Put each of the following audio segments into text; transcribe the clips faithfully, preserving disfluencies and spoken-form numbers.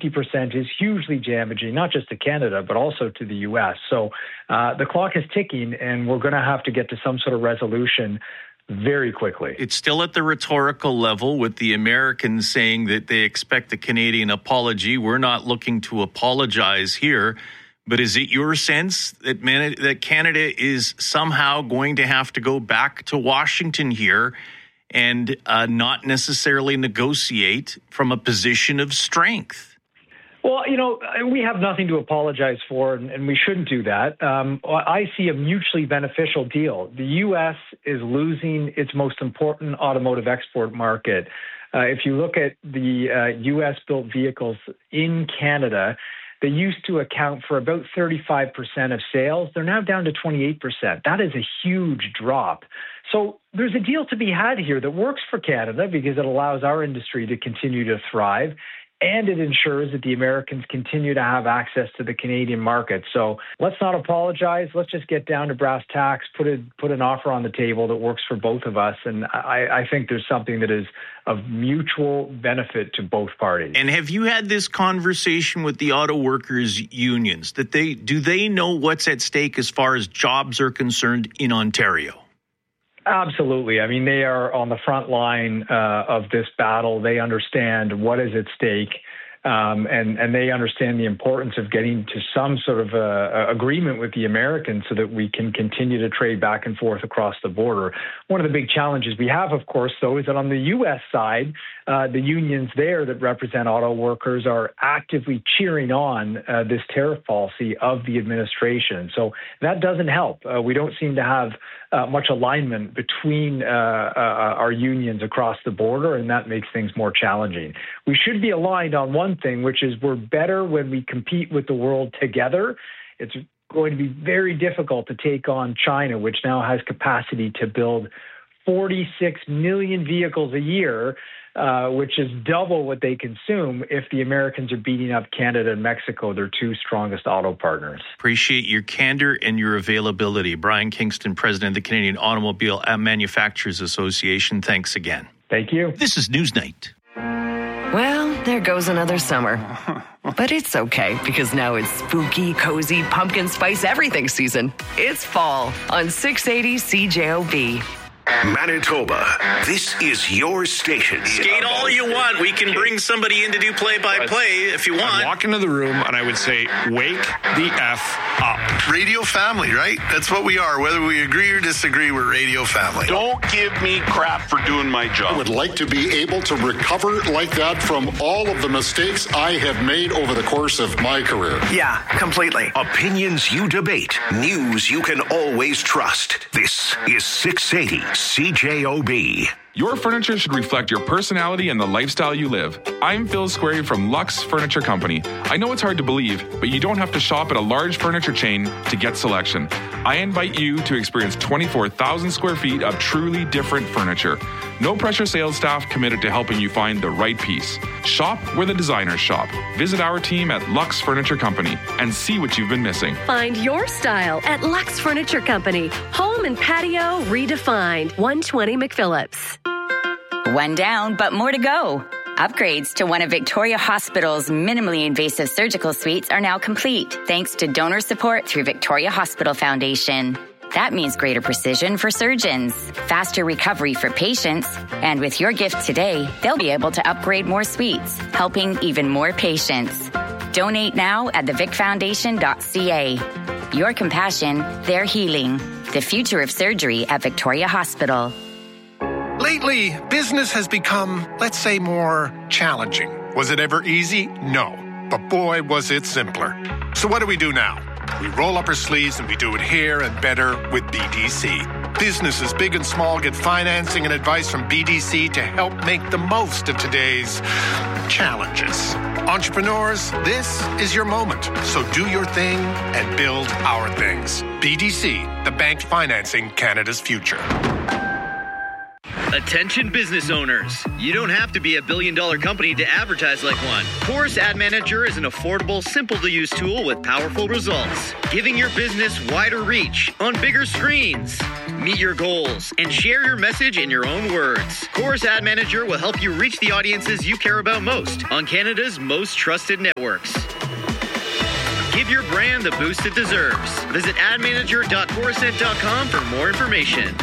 fifty percent is hugely damaging, not just to Canada, but also to the U S. So uh, the clock is ticking, and we're going to have to get to some sort of resolution very quickly. It's still at the rhetorical level, with the Americans saying that they expect a Canadian apology. We're not looking to apologize here. But is it your sense that, man, that Canada is somehow going to have to go back to Washington here and uh, not necessarily negotiate from a position of strength? Well, you know, we have nothing to apologize for, and, and we shouldn't do that. Um, I see a mutually beneficial deal. The U S is losing its most important automotive export market. Uh, if you look at the uh, U S-built vehicles in Canada, they used to account for about thirty-five percent of sales. They're now down to twenty-eight percent. That is a huge drop. So there's a deal to be had here that works for Canada because it allows our industry to continue to thrive, and it ensures that the Americans continue to have access to the Canadian market. So let's not apologize. Let's just get down to brass tacks, put a, put an offer on the table that works for both of us. And I, I think there's something that is of mutual benefit to both parties. And have you had this conversation with the auto workers unions? That they do they know what's at stake as far as jobs are concerned in Ontario? Absolutely. I mean, they are on the front line uh, of this battle. They understand what is at stake, um, and, and they understand the importance of getting to some sort of uh, agreement with the Americans so that we can continue to trade back and forth across the border. One of the big challenges we have, of course, though, is that on the U S side, uh, the unions there that represent auto workers are actively cheering on uh, this tariff policy of the administration. So that doesn't help. Uh, we don't seem to have Uh, much alignment between uh, uh, our unions across the border, and that makes things more challenging. We should be aligned on one thing, which is we're better when we compete with the world together. It's going to be very difficult to take on China, which now has capacity to build forty-six million vehicles a year, uh, which is double what they consume if the Americans are beating up Canada and Mexico, their two strongest auto partners. Appreciate your candor and your availability. Brian Kingston, president of the Canadian Automobile Manufacturers Association, thanks again. Thank you. This is Newsnight. Well, there goes another summer. But it's okay, because now it's spooky, cozy, pumpkin spice everything season. It's fall on six eighty C J O B. Manitoba, this is your station. Skate all you want. We can bring somebody in to do play-by-play if you want. I'd walk into the room and I would say, wake the F up. Radio family, right? That's what we are. Whether we agree or disagree, we're radio family. Don't give me crap for doing my job. I would like to be able to recover like that from all of the mistakes I have made over the course of my career. Yeah, completely. Opinions you debate. News you can always trust. This is six eighty C J O B. Your furniture should reflect your personality and the lifestyle you live. I'm Phil Squarey from Lux Furniture Company. I know it's hard to believe, but you don't have to shop at a large furniture chain to get selection. I invite you to experience twenty-four thousand square feet of truly different furniture. No pressure sales staff committed to helping you find the right piece. Shop where the designers shop. Visit our team at Lux Furniture Company and see what you've been missing. Find your style at Lux Furniture Company. Home and patio redefined. one twenty McPhillips. One down, but more to go. Upgrades to one of Victoria Hospital's minimally invasive surgical suites are now complete, thanks to donor support through Victoria Hospital Foundation. That means greater precision for surgeons, faster recovery for patients, and with your gift today, they'll be able to upgrade more suites, helping even more patients. Donate now at the vic foundation dot c a. Your compassion, their healing. The future of surgery at Victoria Hospital. Lately, business has become, let's say, more challenging. Was it ever easy? No. But boy, was it simpler. So what do we do now? We roll up our sleeves and we do it here and better with B D C. Businesses big and small get financing and advice from B D C to help make the most of today's challenges. Entrepreneurs, this is your moment. So do your thing and build our things. B D C, the bank financing Canada's future. Attention business owners. You don't have to be a billion dollar company to advertise like one. Chorus Ad Manager is an affordable, simple to use tool with powerful results, giving your business wider reach on bigger screens. Meet your goals and share your message in your own words. Chorus Ad Manager will help you reach the audiences you care about most on Canada's most trusted networks. Give your brand the boost it deserves. Visit ad manager dot corusent dot com for more information.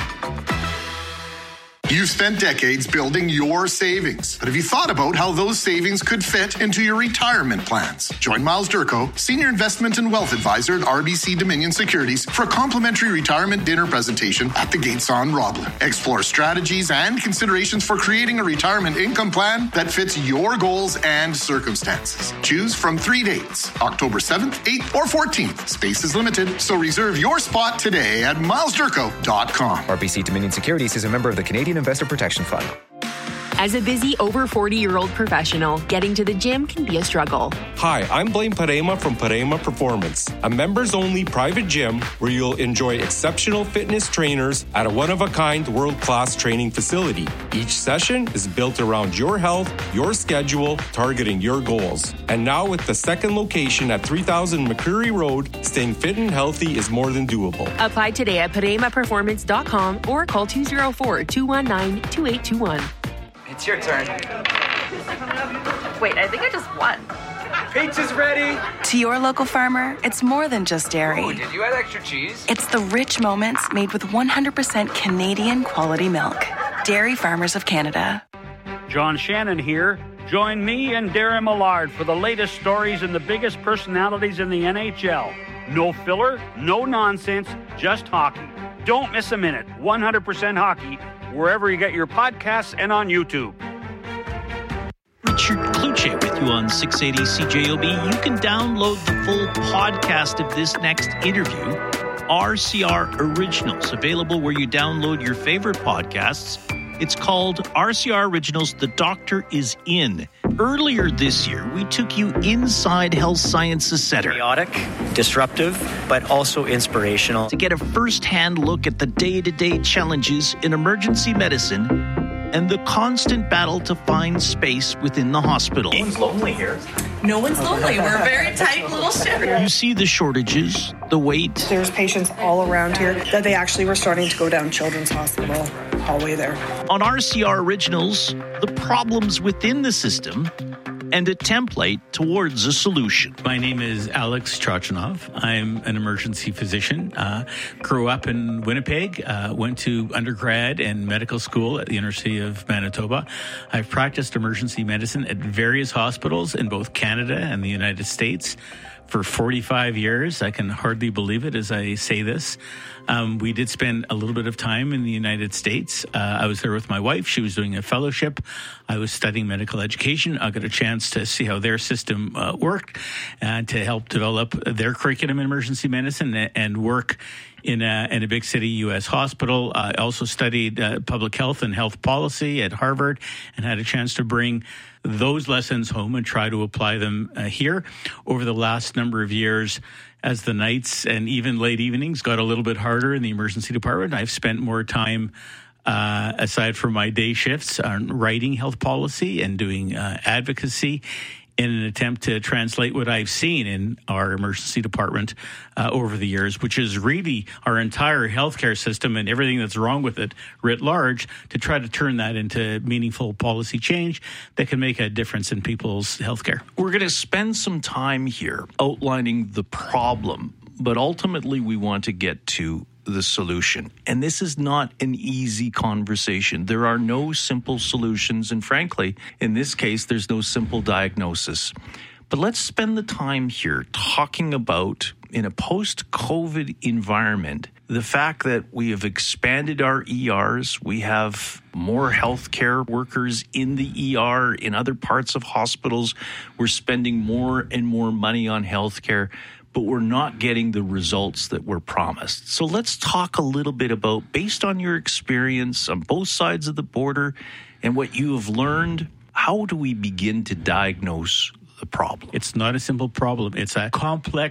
You've spent decades building your savings, but have you thought about how those savings could fit into your retirement plans? Join Miles Durko, Senior Investment and Wealth Advisor at R B C Dominion Securities, for a complimentary retirement dinner presentation at the Gates on Roblin. Explore strategies and considerations for creating a retirement income plan that fits your goals and circumstances. Choose from three dates, October seventh, eighth, or fourteenth. Space is limited, so reserve your spot today at miles durko dot com. R B C Dominion Securities is a member of the Canadian Investor Protection Fund. As a busy over forty-year-old professional, getting to the gym can be a struggle. Hi, I'm Blaine Parema from Parema Performance, a members-only private gym where you'll enjoy exceptional fitness trainers at a one-of-a-kind world-class training facility. Each session is built around your health, your schedule, targeting your goals. And now with the second location at three thousand McCreary Road, staying fit and healthy is more than doable. Apply today at parema performance dot com or call two oh four, two one nine, two eight two one. It's your turn. Wait, I think I just won. Pizza's ready. To your local farmer, it's more than just dairy. Oh, did you add extra cheese? It's the rich moments made with one hundred percent Canadian quality milk. Dairy Farmers of Canada. John Shannon here. Join me and Darren Millard for the latest stories and the biggest personalities in the N H L. No filler, no nonsense, just hockey. Don't miss a minute. one hundred percent hockey, wherever you get your podcasts and on YouTube. Richard Kluche with you on six eighty C J O B. You can download the full podcast of this next interview, R C R Originals, available where you download your favorite podcasts. It's called R C R Originals, The Doctor is In. Earlier this year, we took you inside Health Sciences Center. Chaotic, disruptive, but also inspirational. To get a first-hand look at the day-to-day challenges in emergency medicine and the constant battle to find space within the hospital. No one's lonely here. No one's lonely. We're a very tight little ship. You see the shortages, the wait. There's patients all around here that they actually were starting to go down Children's Hospital hallway there. On R C R Originals, the problems within the system and a template towards a solution. My name is Alex Trochinov. I'm an emergency physician. Uh, grew up in Winnipeg, uh, went to undergrad and medical school at the University of Manitoba. I've practiced emergency medicine at various hospitals in both Canada and the United States for forty-five years. I can hardly believe it as I say this. Um, we did spend a little bit of time in the United States. Uh, I was there with my wife. She was doing a fellowship. I was studying medical education. I got a chance to see how their system uh, worked and to help develop their curriculum in emergency medicine and work in a, in a big city U S hospital. I also studied uh, public health and health policy at Harvard and had a chance to bring those lessons home and try to apply them uh, here. Over the last number of years, as the nights and even late evenings got a little bit harder in the emergency department, I've spent more time, uh, aside from my day shifts, on writing health policy and doing uh, advocacy in an attempt to translate what I've seen in our emergency department uh, over the years, which is really our entire healthcare system and everything that's wrong with it writ large, to try to turn that into meaningful policy change that can make a difference in people's healthcare. We're going to spend some time here outlining the problem, but ultimately we want to get to the solution. And this is not an easy conversation. There are no simple solutions. And frankly, in this case, there's no simple diagnosis. But let's spend the time here talking about, in a post-COVID environment, the fact that we have expanded our E Rs. We have more healthcare workers in the E R, in other parts of hospitals. We're spending more and more money on healthcare, but we're not getting the results that were promised. So let's talk a little bit about, based on your experience on both sides of the border and what you have learned, how do we begin to diagnose the problem? It's not a simple problem. It's a complex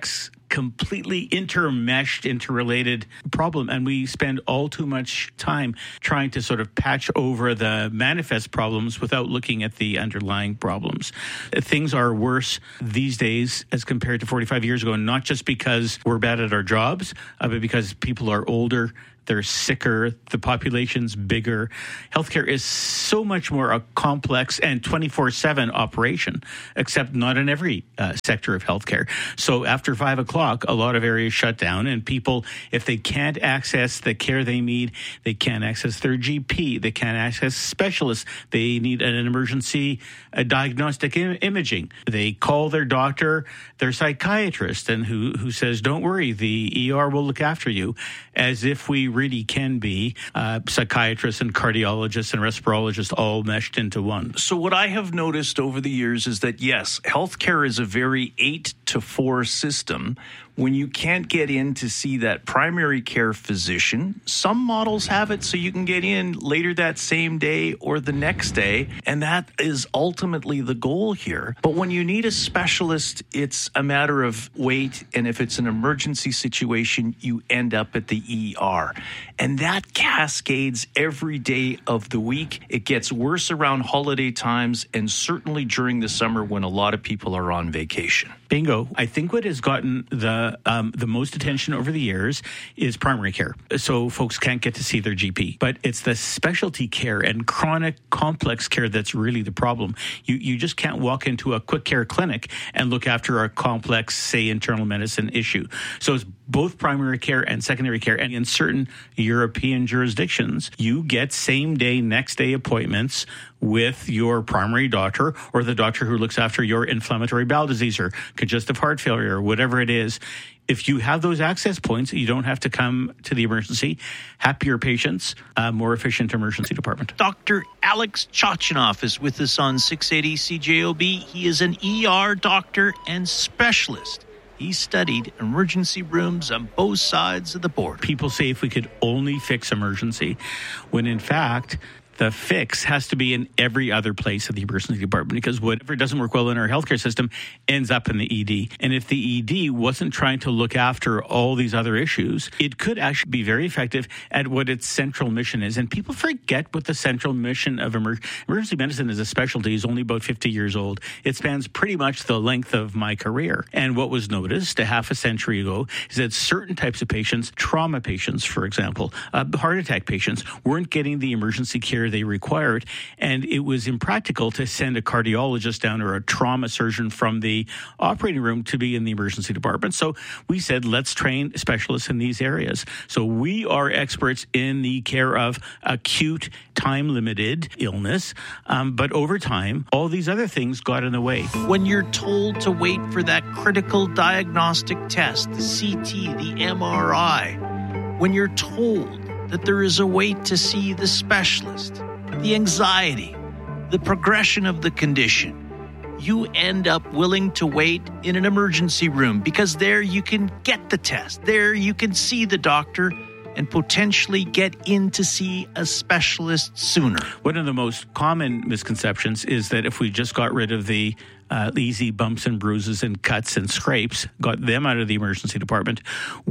completely intermeshed, interrelated problem. And we spend all too much time trying to sort of patch over the manifest problems without looking at the underlying problems. Things are worse these days as compared to forty-five years ago, and not just because we're bad at our jobs, uh, but because people are older, they're sicker, the population's bigger. Healthcare is so much more a complex and twenty-four seven operation, except not in every uh, sector of healthcare. So after five o'clock, a lot of areas shut down, and people, if they can't access the care they need, they can't access their G P, they can't access specialists, they need an emergency uh, diagnostic im- imaging. They call their doctor, their psychiatrist, and who, who says, don't worry, the E R will look after you, as if we really can be uh, psychiatrists and cardiologists and respirologists all meshed into one. So what I have noticed over the years is that, yes, healthcare is a very eight to four system. When you can't get in to see that primary care physician, some models have it so you can get in later that same day or the next day, and that is ultimately the goal here. But when you need a specialist, it's a matter of wait, and if it's an emergency situation, you end up at the E R. And that cascades every day of the week. It gets worse around holiday times and certainly during the summer when a lot of people are on vacation. Bingo. I think what has gotten the um, the most attention over the years is primary care. So folks can't get to see their G P. But it's the specialty care and chronic complex care that's really the problem. You you just can't walk into a quick care clinic and look after a complex, say, internal medicine issue. So it's both primary care and secondary care. And in certain European jurisdictions, you get same-day, next-day appointments with your primary doctor or the doctor who looks after your inflammatory bowel disease or congestive heart failure or whatever it is. If you have those access points, you don't have to come to the emergency. Happier patients, a more efficient emergency department. Doctor Alex Chochinov is with us on six eighty C J O B. He is an E R doctor and specialist. He studied emergency rooms on both sides of the border. People say if we could only fix emergency, when in fact, the fix has to be in every other place of the emergency department, because whatever doesn't work well in our healthcare system ends up in the E D. And if the E D wasn't trying to look after all these other issues, it could actually be very effective at what its central mission is. And people forget what the central mission of emer- emergency medicine as a specialty is only about fifty years old. It spans pretty much the length of my career. And what was noticed a half a century ago is that certain types of patients, trauma patients, for example, uh, heart attack patients, weren't getting the emergency care they required, and it was impractical to send a cardiologist down or a trauma surgeon from the operating room to be in the emergency department. So we said, let's train specialists in these areas. So we are experts in the care of acute, time-limited illness, um, but over time, all these other things got in the way. When you're told to wait for that critical diagnostic test, the C T, the M R I, when you're told that there is a wait to see the specialist, the anxiety, the progression of the condition, you end up willing to wait in an emergency room because there you can get the test. There you can see the doctor and potentially get in to see a specialist sooner. One of the most common misconceptions is that if we just got rid of the uh, easy bumps and bruises and cuts and scrapes, got them out of the emergency department,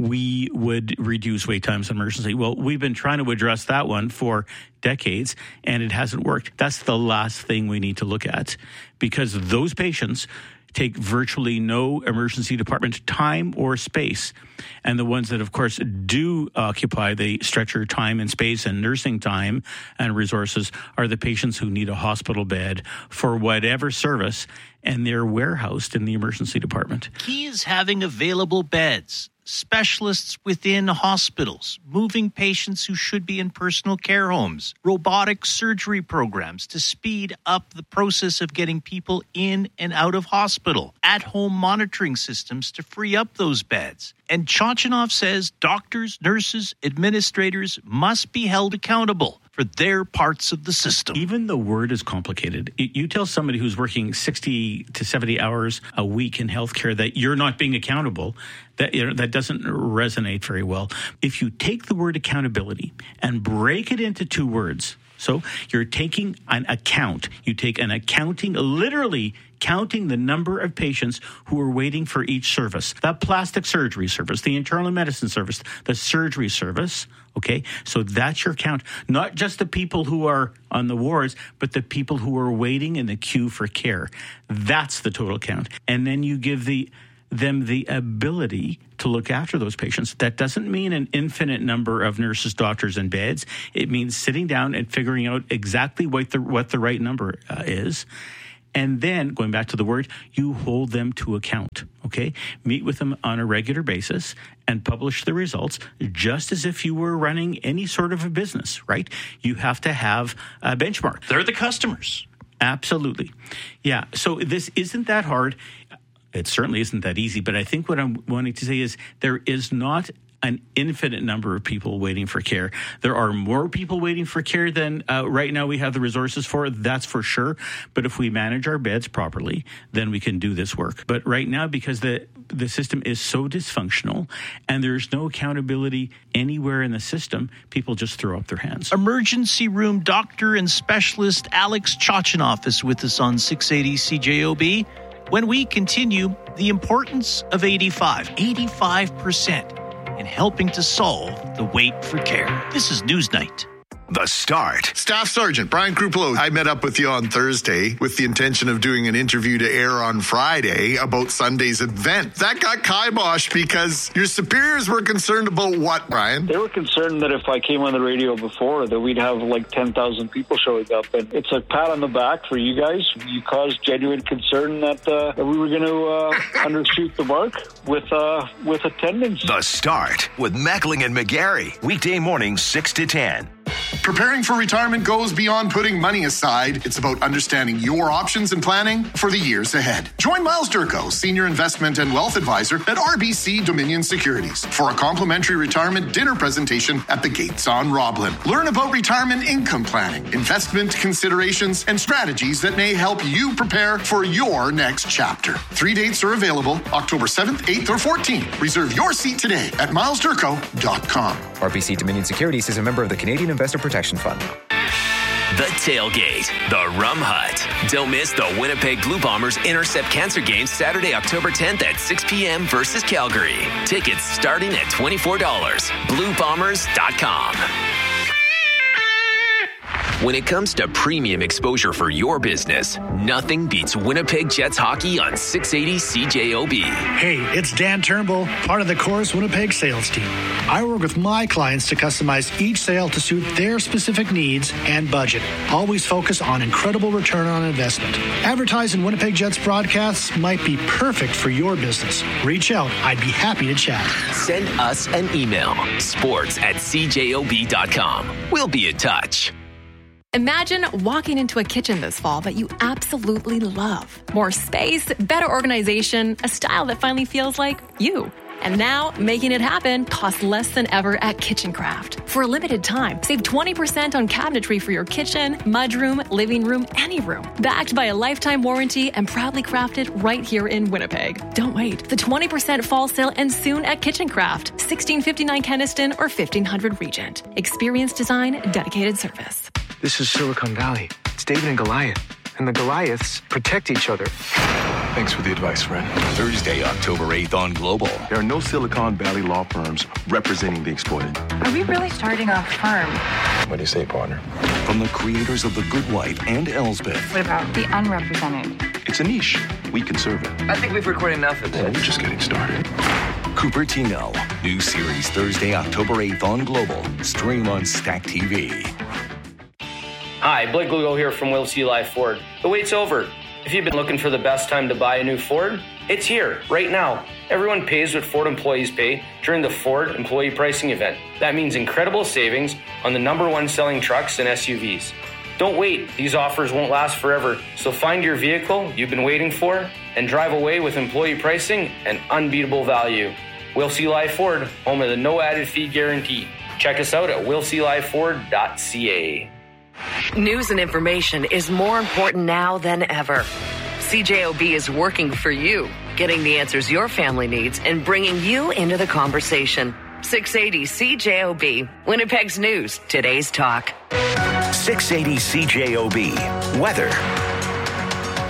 we would reduce wait times in emergency. Well, we've been trying to address that one for decades, and it hasn't worked. That's the last thing we need to look at, because those patients take virtually no emergency department time or space. And the ones that, of course, do occupy the stretcher time and space and nursing time and resources are the patients who need a hospital bed for whatever service, and they're warehoused in the emergency department. Key is having available beds, specialists within hospitals, moving patients who should be in personal care homes, robotic surgery programs to speed up the process of getting people in and out of hospital, at-home monitoring systems to free up those beds. And Chochinov says doctors, nurses, administrators must be held accountable for their parts of the system. Even the word is complicated. You tell somebody who's working sixty to seventy hours a week in healthcare that you're not being accountable, that, you know, that doesn't resonate very well. If you take the word accountability and break it into two words, so you're taking an account, you take an accounting, literally counting the number of patients who are waiting for each service. That plastic surgery service, the internal medicine service, the surgery service, okay? So that's your count. Not just the people who are on the wards, but the people who are waiting in the queue for care. That's the total count. And then you give the them the ability to look after those patients. That doesn't mean an infinite number of nurses, doctors, and beds. It means sitting down and figuring out exactly what the what the right number uh, is. And then, going back to the word, you hold them to account, okay? Meet with them on a regular basis and publish the results just as if you were running any sort of a business, right? You have to have a benchmark. They're the customers. Absolutely. Yeah, so this isn't that hard. It certainly isn't that easy, but I think what I'm wanting to say is there is not an infinite number of people waiting for care. There are more people waiting for care than uh, right now we have the resources for, that's for sure. But if we manage our beds properly, then we can do this work. But right now, because the the system is so dysfunctional and there's no accountability anywhere in the system, people just throw up their hands. Emergency room doctor and specialist Alex Chachinoff is with us on six eighty C J O B. When we continue, the importance of eighty-five, eighty-five percent in helping to solve the wait for care. This is Newsnight. The Start. Staff Sergeant Brian Kruplo, I met up with you on Thursday with the intention of doing an interview to air on Friday about Sunday's event. That got kiboshed because your superiors were concerned about what, Brian? They were concerned that if I came on the radio before, that we'd have like ten thousand people showing up. And it's a pat on the back for you guys. You caused genuine concern that, uh, that we were going to uh, undershoot the mark with, uh, with attendance. The Start with Mackling and McGarry. Weekday mornings, six to ten. Preparing for retirement goes beyond putting money aside. It's about understanding your options and planning for the years ahead. Join Miles Durko, Senior Investment and Wealth Advisor at R B C Dominion Securities, for a complimentary retirement dinner presentation at the Gates on Roblin. Learn about retirement income planning, investment considerations, and strategies that may help you prepare for your next chapter. Three dates are available, October seventh, eighth, or fourteenth. Reserve your seat today at miles durko dot com. R B C Dominion Securities is a member of the Canadian Investor Protection Fund. The Tailgate, the Rum Hut. Don't miss the Winnipeg Blue Bombers Intercept Cancer game Saturday, October tenth at six p.m. versus Calgary. Tickets starting at twenty-four dollars. blue bombers dot com. When it comes to premium exposure for your business, nothing beats Winnipeg Jets hockey on six eighty C J O B. Hey, it's Dan Turnbull, part of the Chorus Winnipeg sales team. I work with my clients to customize each sale to suit their specific needs and budget. Always focus on incredible return on investment. Advertising Winnipeg Jets broadcasts might be perfect for your business. Reach out. I'd be happy to chat. Send us an email, sports at c j o b dot com. We'll be in touch. Imagine walking into a kitchen this fall that you absolutely love. More space, better organization, a style that finally feels like you. And now, making it happen costs less than ever at KitchenCraft. For a limited time, save twenty percent on cabinetry for your kitchen, mudroom, living room, any room. Backed by a lifetime warranty and proudly crafted right here in Winnipeg. Don't wait. The twenty percent fall sale ends soon at KitchenCraft, sixteen fifty-nine Keniston or fifteen hundred Regent. Experience design, dedicated service. This is Silicon Valley. It's David and Goliath. And the Goliaths protect each other. Thanks for the advice, friend. Thursday, October eighth on Global. There are no Silicon Valley law firms representing the exploited. Are we really starting a firm? What do you say, partner? From the creators of The Good Wife and Elsbeth. What about the unrepresented? It's a niche. We can serve it. I think we've recorded enough of this. Well, we're just getting started. Cupertino. New series Thursday, October eighth on Global. Stream on Stack T V. Hi, Blake Lugo here from Will C. Live Ford. The wait's over. If you've been looking for the best time to buy a new Ford, it's here, right now. Everyone pays what Ford employees pay during the Ford Employee Pricing Event. That means incredible savings on the number one selling trucks and S U Vs. Don't wait. These offers won't last forever. So find your vehicle you've been waiting for and drive away with employee pricing and unbeatable value. Will C. Live Ford, home of the no added fee guarantee. Check us out at will c live ford dot c a. News and information is more important now than ever. C J O B is working for you, getting the answers your family needs and bringing you into the conversation. six eighty C J O B, Winnipeg's news, today's talk. six eighty C J O B, weather.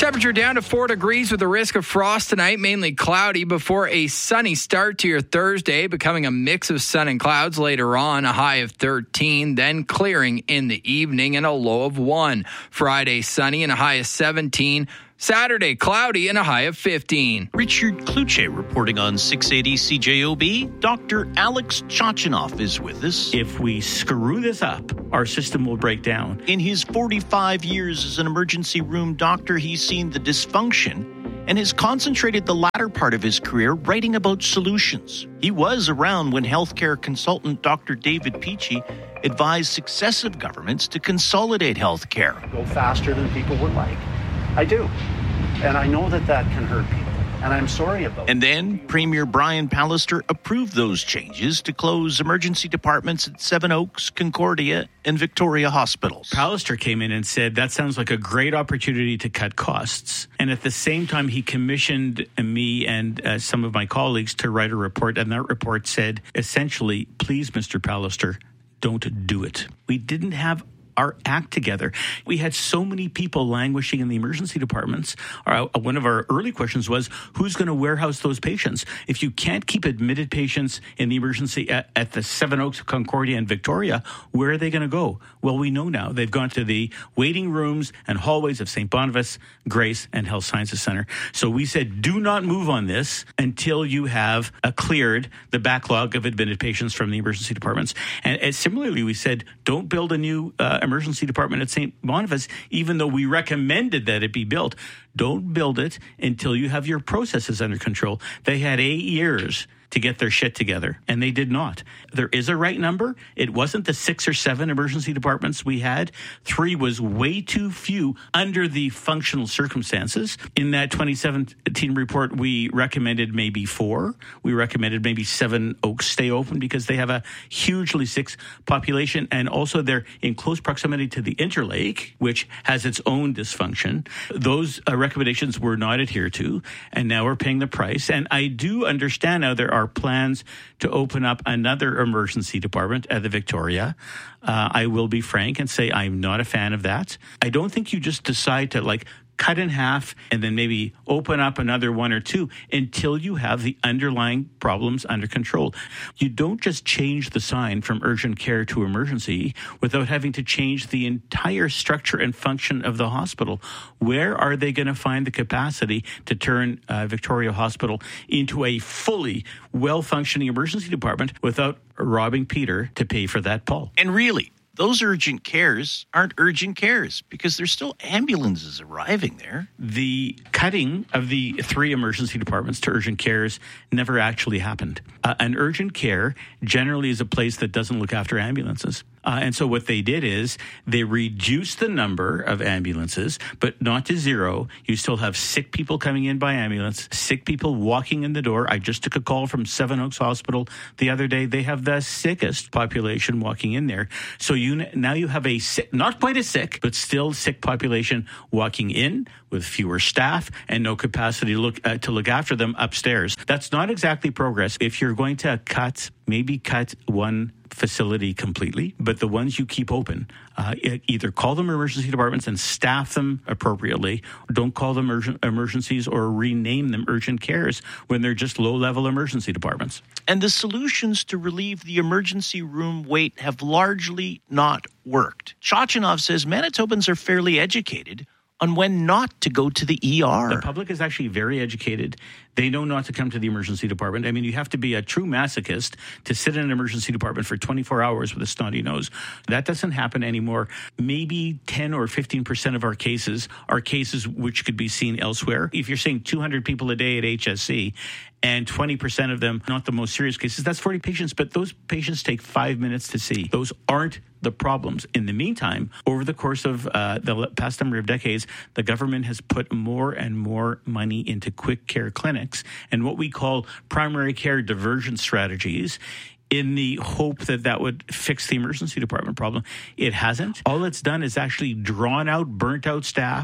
Temperature down to four degrees with a risk of frost tonight, mainly cloudy before a sunny start to your Thursday, becoming a mix of sun and clouds later on, a high of thirteen, then clearing in the evening and a low of one. Friday sunny and a high of seventeen. Saturday, cloudy and a high of fifteen. Richard Kluche reporting on six eighty C J O B. Doctor Alex Chachinoff is with us. If we screw this up, our system will break down. In his forty-five years as an emergency room doctor, he's seen the dysfunction and has concentrated the latter part of his career writing about solutions. He was around when healthcare consultant Doctor David Peachy advised successive governments to consolidate healthcare. Go faster than people would like. I do. And I know that that can hurt people. And I'm sorry about it. And then Premier Brian Pallister approved those changes to close emergency departments at Seven Oaks, Concordia, and Victoria hospitals. Pallister came in and said, that sounds like a great opportunity to cut costs. And at the same time, he commissioned me and uh, some of my colleagues to write a report. And that report said, essentially, please, Mister Pallister, don't do it. We didn't have our act together. We had so many people languishing in the emergency departments. Our, one of our early questions was, who's going to warehouse those patients? If you can't keep admitted patients in the emergency at, at the Seven Oaks, Concordia, and Victoria, where are they going to go? Well, we know now. They've gone to the waiting rooms and hallways of Saint Boniface, Grace, and Health Sciences Center. So we said, do not move on this until you have uh, cleared the backlog of admitted patients from the emergency departments. And, and similarly, we said, don't build a new uh, emergency department at Saint Boniface, even though we recommended that it be built. Don't build it until you have your processes under control. They had eight years to get their shit together, and they did not. There is a right number. It wasn't the six or seven emergency departments we had. Three was way too few under the functional circumstances. In that twenty seventeen report, we recommended maybe four. We recommended maybe Seven Oaks stay open because they have a hugely sick population, and also they're in close proximity to the Interlake, which has its own dysfunction. Those uh, recommendations were not adhered to, and now we're paying the price. And I do understand now there are plans to open up another emergency department at the Victoria. Uh, I will be frank and say I'm not a fan of that. I don't think you just decide to like cut in half and then maybe open up another one or two until you have the underlying problems under control. You don't just change the sign from urgent care to emergency without having to change the entire structure and function of the hospital. Where are they going to find the capacity to turn uh, Victoria Hospital into a fully well-functioning emergency department without robbing Peter to pay for that, Paul? And really, those urgent cares aren't urgent cares because there's still ambulances arriving there. The cutting of the three emergency departments to urgent cares never actually happened. Uh, an urgent care generally is a place that doesn't look after ambulances. Uh, and so what they did is they reduced the number of ambulances, but not to zero. You still have sick people coming in by ambulance, sick people walking in the door. I just took a call from Seven Oaks Hospital the other day. They have the sickest population walking in there. So you now you have a sick, not quite as sick, but still sick population walking in with fewer staff and no capacity to look uh, to look after them upstairs. That's not exactly progress. If you're going to cut, maybe cut one facility completely, but the ones you keep open, uh, either call them emergency departments and staff them appropriately, or don't call them urgent emergencies or rename them urgent cares when they're just low-level emergency departments. And the solutions to relieve the emergency room wait have largely not worked. Chachinoff says Manitobans are fairly educated on when not to go to the E R. The public is actually very educated. They know not to come to the emergency department. I mean, you have to be a true masochist to sit in an emergency department for twenty-four hours with a snotty nose. That doesn't happen anymore. Maybe ten or fifteen percent of our cases are cases which could be seen elsewhere. If you're seeing two hundred people a day at H S C and twenty percent of them, not the most serious cases, that's forty patients, but those patients take five minutes to see. Those aren't the problems. In the meantime, over the course of uh, the past number of decades, the government has put more and more money into quick care clinics and what we call primary care diversion strategies in the hope that that would fix the emergency department problem. It hasn't. All it's done is actually drawn out, burnt out staff,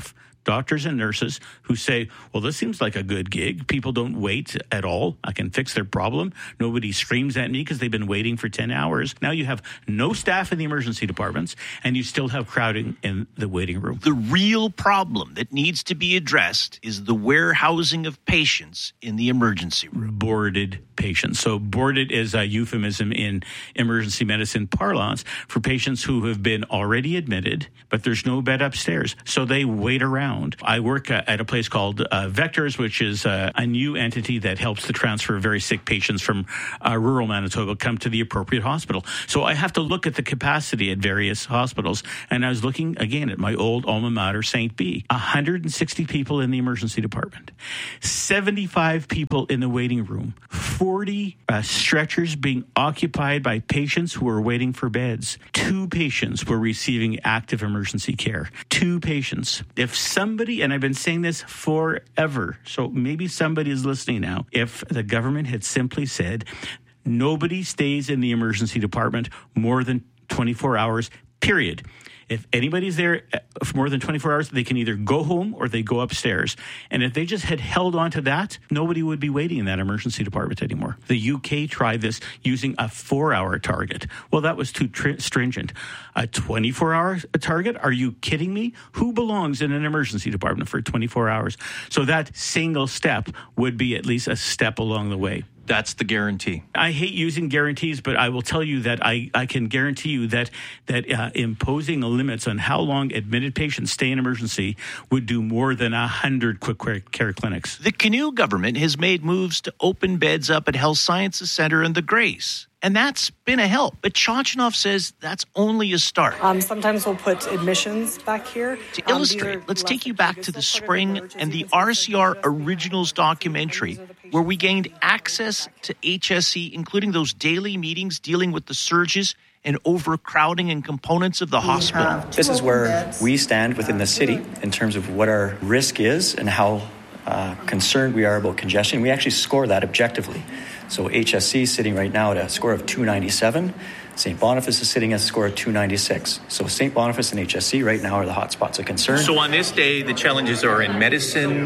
doctors and nurses who say, well, this seems like a good gig. People don't wait at all. I can fix their problem. Nobody screams at me because they've been waiting for ten hours. Now you have no staff in the emergency departments, and you still have crowding in the waiting room. The real problem that needs to be addressed is the warehousing of patients in the emergency room. Boarded patients. So boarded is a euphemism in emergency medicine parlance for patients who have been already admitted, but there's no bed upstairs. So they wait around. I work uh, at a place called uh, Vectors, which is uh, a new entity that helps to transfer very sick patients from uh, rural Manitoba come to the appropriate hospital. So I have to look at the capacity at various hospitals. And I was looking again at my old alma mater, Saint B. one hundred sixty people in the emergency department, seventy-five people in the waiting room, forty uh, stretchers being occupied by patients who were waiting for beds. Two patients were receiving active emergency care. Two patients. If somebody, and I've been saying this forever, so maybe somebody is listening now, if the government had simply said, nobody stays in the emergency department more than twenty-four hours, period. If anybody's there for more than twenty-four hours, they can either go home or they go upstairs. And if they just had held on to that, nobody would be waiting in that emergency department anymore. The U K tried this using a four-hour target. Well, that was too tr- stringent. A twenty-four hour target? Are you kidding me? Who belongs in an emergency department for twenty-four hours? So that single step would be at least a step along the way. That's the guarantee. I hate using guarantees, but I will tell you that I, I can guarantee you that that uh, imposing limits on how long admitted patients stay in emergency would do more than one hundred quick care clinics. The Canoe government has made moves to open beds up at Health Sciences Centre and the Grace. And that's been a help. But Chochinov says that's only a start. Um, sometimes we'll put admissions back here. To um, illustrate, let's take you back to the spring and the R C R Originals documentary, where we gained access to H S C, including those daily meetings dealing with the surges and overcrowding and components of the hospital. This is where we stand within the city in terms of what our risk is and how uh, concerned we are about congestion. We actually score that objectively. So H S C is sitting right now at a score of two ninety-seven. Saint Boniface is sitting at a score of two ninety-six. So Saint Boniface and H S C right now are the hot spots of concern. So on this day, the challenges are in medicine?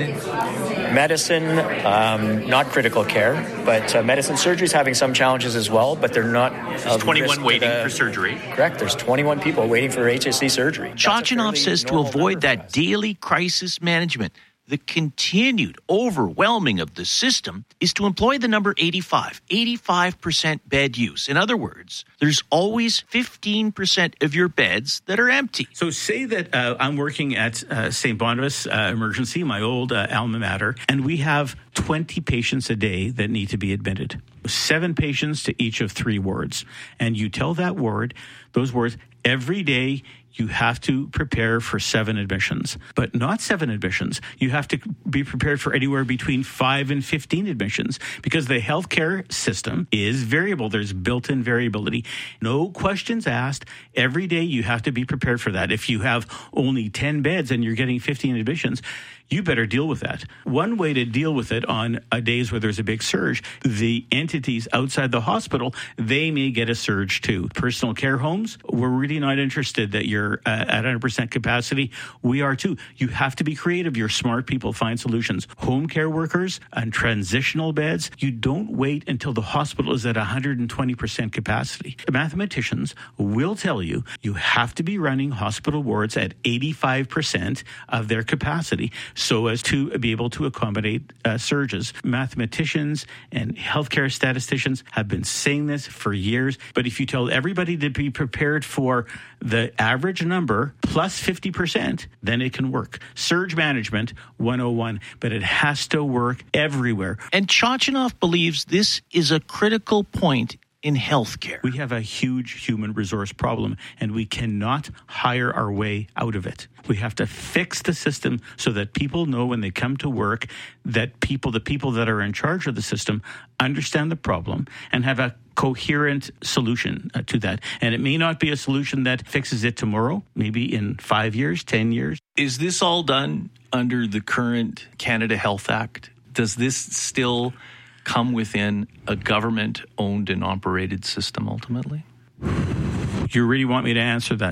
Medicine, um, not critical care, but uh, medicine surgery is having some challenges as well, but they're not... There's twenty-one waiting the, for surgery. Correct. There's twenty-one people waiting for H S C surgery. Chochinov says to avoid that daily crisis management, the continued overwhelming of the system is to employ the number eighty-five, eighty-five percent bed use. In other words, there's always fifteen percent of your beds that are empty. So say that uh, I'm working at uh, Saint Boniface uh, Emergency, my old uh, alma mater, and we have twenty patients a day that need to be admitted. Seven patients to each of three wards. And you tell that ward, those wards, every day you have to prepare for seven admissions, but not seven admissions. You have to be prepared for anywhere between five and fifteen admissions because the healthcare system is variable. There's built-in variability. No questions asked. Every day you have to be prepared for that. If you have only ten beds and you're getting fifteen admissions, you better deal with that. One way to deal with it on a days where there's a big surge, the entities outside the hospital, they may get a surge too. Personal care homes, we're really not interested that you're uh, at one hundred percent capacity. We are too. You have to be creative. You're smart people. Find solutions. Home care workers and transitional beds, you don't wait until the hospital is at one hundred twenty percent capacity. Mathematicians will tell you you have to be running hospital wards at eighty-five percent of their capacity so as to be able to accommodate uh, surges. Mathematicians and healthcare statisticians have been saying this for years, but if you tell everybody to be prepared for the average number plus fifty percent, then it can work. Surge management one oh one, but it has to work everywhere. And Chochinov believes this is a critical point in healthcare. We have a huge human resource problem, and we cannot hire our way out of it. We have to fix the system so that people know when they come to work that people, the people that are in charge of the system, understand the problem and have a coherent solution uh, to that. And it may not be a solution that fixes it tomorrow, maybe in five years, ten years. Is this all done under the current Canada Health Act? Does this still come within a government-owned and operated system ultimately? You really want me to answer that?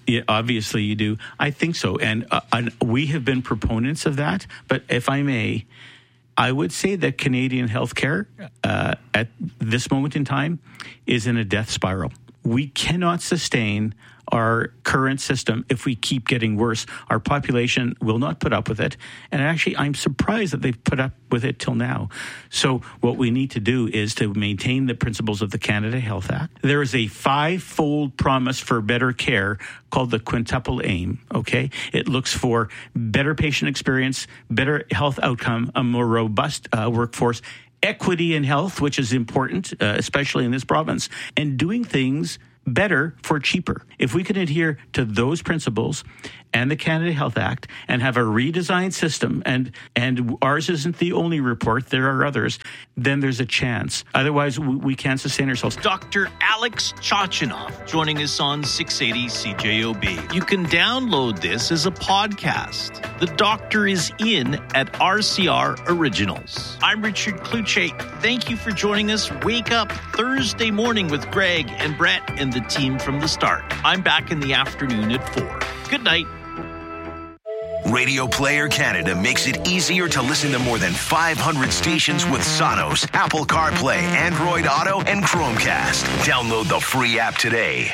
Yeah, obviously you do. I think so. And, uh, and we have been proponents of that. But if I may, I would say that Canadian healthcare uh, at this moment in time is in a death spiral. We cannot sustain our current system if we keep getting worse. Our population will not put up with it. And actually, I'm surprised that they've put up with it till now. So what we need to do is to maintain the principles of the Canada Health Act. There is a five-fold promise for better care called the quintuple aim, okay? It looks for better patient experience, better health outcome, a more robust uh, workforce, equity in health, which is important, uh, especially in this province, and doing things better for cheaper. If we can adhere to those principles and the Canada Health Act and have a redesigned system, and and ours isn't the only report, there are others, then there's a chance. Otherwise, we, we can't sustain ourselves. Doctor Alex Chochinov joining us on six eighty C J O B. You can download this as a podcast. The doctor is in at R C R Originals. I'm Richard Kluche. Thank you for joining us. Wake up Thursday morning with Greg and Brett and the team from the start. I'm back in the afternoon at four. Good night. Radio Player Canada makes it easier to listen to more than five hundred stations with Sonos, Apple CarPlay, Android Auto, and Chromecast. Download the free app today.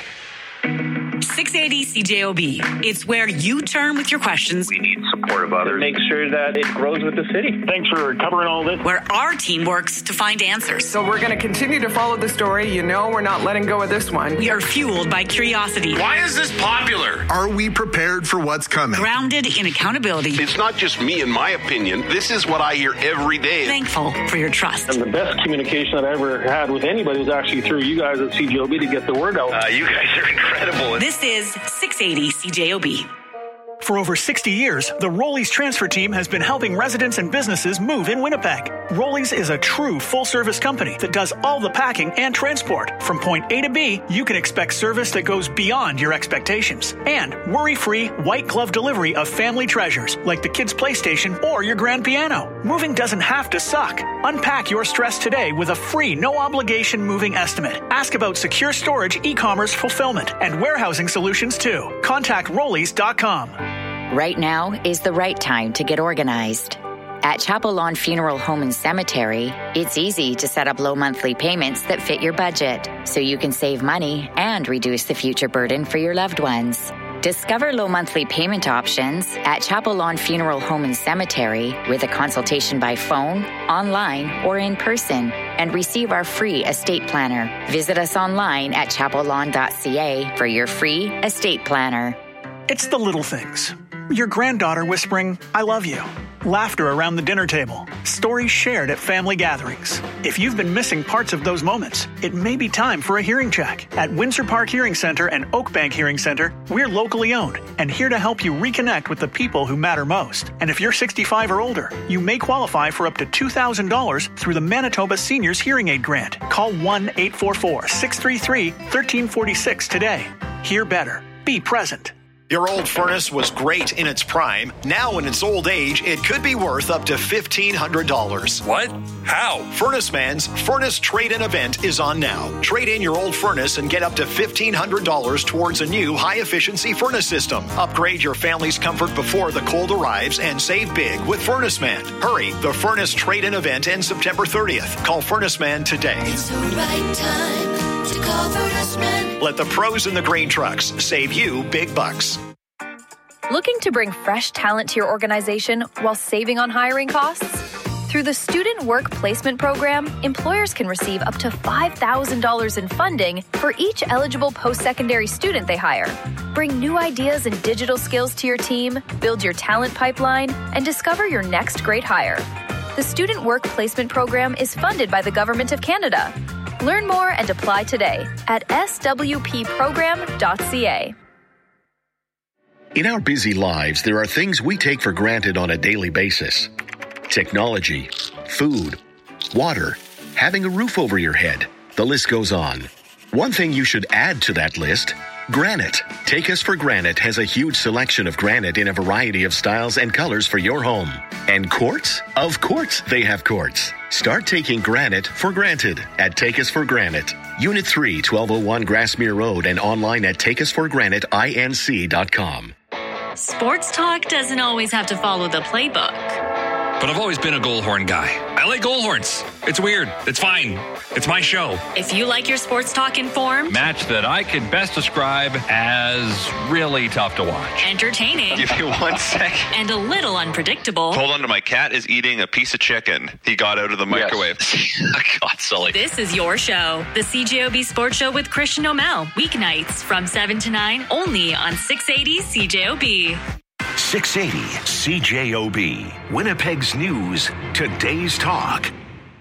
six eighty C J O B. It's where you turn with your questions. We need support of others. Make sure that it grows with the city. Thanks for covering all this. Where our team works to find answers. So we're going to continue to follow the story. You know we're not letting go of this one. We are fueled by curiosity. Why is this popular? Are we prepared for what's coming? Grounded in accountability. It's not just me and my opinion. This is what I hear every day. Thankful for your trust. And the best communication that I ever had with anybody was actually through you guys at C J O B to get the word out. Uh, you guys are incredible. This is six eighty C J O B. For over sixty years, the Rollies transfer team has been helping residents and businesses move in Winnipeg. Rollies is a true full-service company that does all the packing and transport. From point A to B, you can expect service that goes beyond your expectations. And worry-free, white-glove delivery of family treasures, like the kids' PlayStation or your grand piano. Moving doesn't have to suck. Unpack your stress today with a free, no-obligation moving estimate. Ask about secure storage, e-commerce fulfillment, and warehousing solutions, too. Contact rollies dot com. Right now is the right time to get organized. At Chapel Lawn Funeral Home and Cemetery, it's easy to set up low monthly payments that fit your budget, so you can save money and reduce the future burden for your loved ones. Discover low monthly payment options at Chapel Lawn Funeral Home and Cemetery with a consultation by phone, online, or in person, and receive our free estate planner. Visit us online at chapel lawn dot c a for your free estate planner. It's the little things. Your granddaughter whispering, "I love you." Laughter around the dinner table. Stories shared at family gatherings. If you've been missing parts of those moments, it may be time for a hearing check. At Windsor Park Hearing Center and Oakbank Hearing Center, we're locally owned and here to help you reconnect with the people who matter most. And if you're sixty-five or older, you may qualify for up to two thousand dollars through the Manitoba Seniors Hearing Aid Grant. Call one eight four four, six three three, one three four six today. Hear better. Be present. Your old furnace was great in its prime. Now in its old age, it could be worth up to fifteen hundred dollars. What? How? Furnace Man's Furnace Trade-In event is on now. Trade in your old furnace and get up to fifteen hundred dollars towards a new high-efficiency furnace system. Upgrade your family's comfort before the cold arrives and save big with Furnace Man. Hurry, the Furnace Trade-In event ends September thirtieth. Call Furnace Man today. It's the right time to call Furnace Man. Let the pros in the grain trucks save you big bucks. Looking to bring fresh talent to your organization while saving on hiring costs? Through the Student Work Placement Program, employers can receive up to five thousand dollars in funding for each eligible post-secondary student they hire. Bring new ideas and digital skills to your team, build your talent pipeline, and discover your next great hire. The Student Work Placement Program is funded by the Government of Canada. Learn more and apply today at s w p program dot c a. In our busy lives, there are things we take for granted on a daily basis. Technology, food, water, having a roof over your head. The list goes on. One thing you should add to that list, granite. Take Us for Granite has a huge selection of granite in a variety of styles and colors for your home. And quartz? Of course they have quartz. Start taking granite for granted at Take Us for Granite. Unit three, twelve oh one Grassmere Road, and online at take us for granted inc dot com. Sports talk doesn't always have to follow the playbook. But I've always been a Goldhorn guy. I like Goldhorns. It's weird. It's fine. It's my show. If you like your sports talk informed, match that I could best describe as really tough to watch. Entertaining. Give you one second. And a little unpredictable. Hold on to my cat is eating a piece of chicken. He got out of the microwave. Yes. God, Sully. This is your show. The C J O B Sports Show with Christian O'Mell. Weeknights from seven to nine only on six eighty C J O B. six eighty C J O B, Winnipeg's news, today's talk.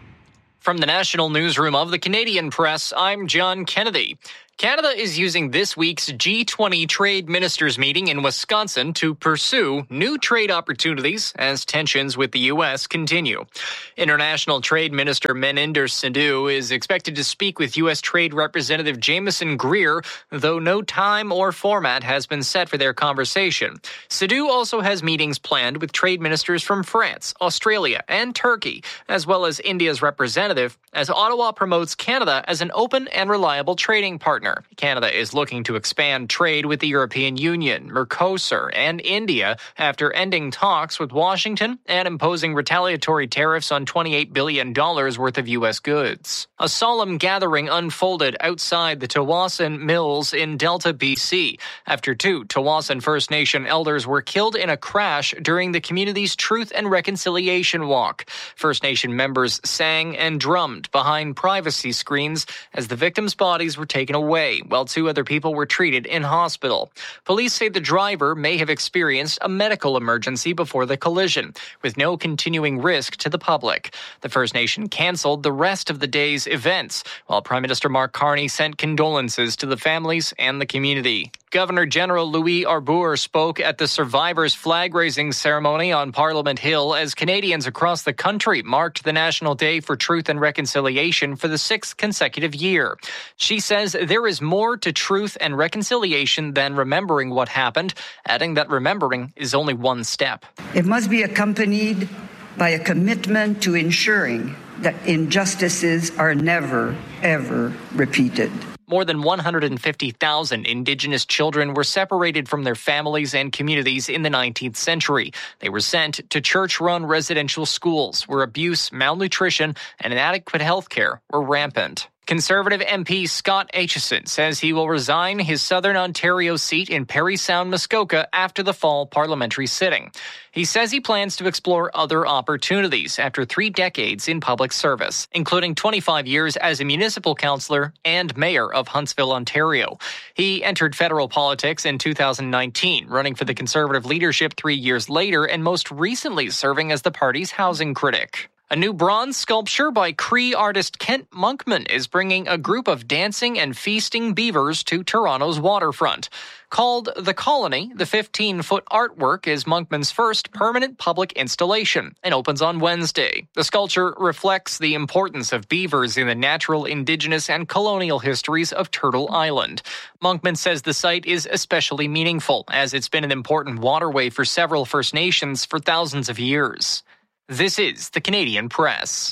From the National Newsroom of the Canadian Press, I'm John Kennedy. Canada is using this week's G twenty trade ministers meeting in Wisconsin to pursue new trade opportunities as tensions with the U S continue. International Trade Minister Meninder Sindhu is expected to speak with U S Trade Representative Jameson Greer, though no time or format has been set for their conversation. Sindhu also has meetings planned with trade ministers from France, Australia, and Turkey, as well as India's representative, as Ottawa promotes Canada as an open and reliable trading partner. Canada is looking to expand trade with the European Union, Mercosur, and India after ending talks with Washington and imposing retaliatory tariffs on twenty-eight billion dollars worth of U S goods. A solemn gathering unfolded outside the Tawasin Mills in Delta, B C, after two Tawasin First Nation elders were killed in a crash during the community's Truth and Reconciliation Walk. First Nation members sang and drummed behind privacy screens as the victims' bodies were taken away, while two other people were treated in hospital. Police say the driver may have experienced a medical emergency before the collision, with no continuing risk to the public. The First Nation canceled the rest of the day's events, while Prime Minister Mark Carney sent condolences to the families and the community. Governor General Louis Arbour spoke at the Survivors flag-raising ceremony on Parliament Hill as Canadians across the country marked the National Day for Truth and Reconciliation for the sixth consecutive year. She says there is more to truth and reconciliation than remembering what happened, adding that remembering is only one step. It must be accompanied by a commitment to ensuring that injustices are never, ever repeated. More than one hundred fifty thousand Indigenous children were separated from their families and communities in the nineteenth century. They were sent to church-run residential schools where abuse, malnutrition, and inadequate health care were rampant. Conservative M P Scott Aitchison says he will resign his Southern Ontario seat in Parry Sound, Muskoka after the fall parliamentary sitting. He says he plans to explore other opportunities after three decades in public service, including twenty-five years as a municipal councillor and mayor of Huntsville, Ontario. He entered federal politics in two thousand nineteen, running for the Conservative leadership three years later and most recently serving as the party's housing critic. A new bronze sculpture by Cree artist Kent Monkman is bringing a group of dancing and feasting beavers to Toronto's waterfront. Called The Colony, the fifteen-foot artwork is Monkman's first permanent public installation and opens on Wednesday. The sculpture reflects the importance of beavers in the natural, indigenous, and colonial histories of Turtle Island. Monkman says the site is especially meaningful, as it's been an important waterway for several First Nations for thousands of years. This is the Canadian Press.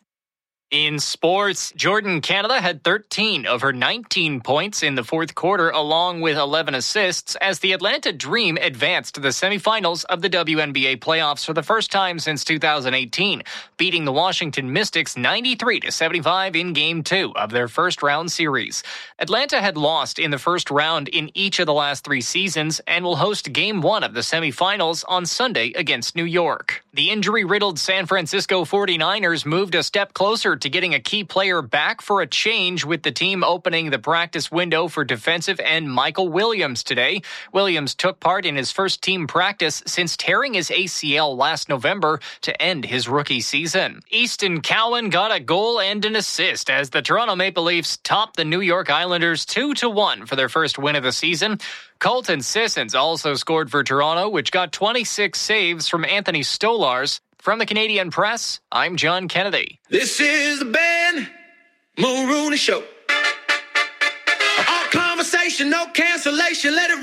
In sports, Jordan Canada had thirteen of her nineteen points in the fourth quarter, along with eleven assists, as the Atlanta Dream advanced to the semifinals of the W N B A playoffs for the first time since two thousand eighteen, beating the Washington Mystics ninety-three to seventy-five in Game two of their first-round series. Atlanta had lost in the first round in each of the last three seasons and will host Game one of the semifinals on Sunday against New York. The injury-riddled San Francisco forty-niners moved a step closer to getting a key player back for a change, with the team opening the practice window for defensive end Michael Williams today. Williams took part in his first team practice since tearing his A C L last November to end his rookie season. Easton Cowan got a goal and an assist as the Toronto Maple Leafs topped the New York Islanders two to one for their first win of the season. Colton Sissons also scored for Toronto, which got twenty-six saves from Anthony Stolarz. From the Canadian Press, I'm John Kennedy. This is the Ben Mulrooney Show. All conversation, no cancellation, let it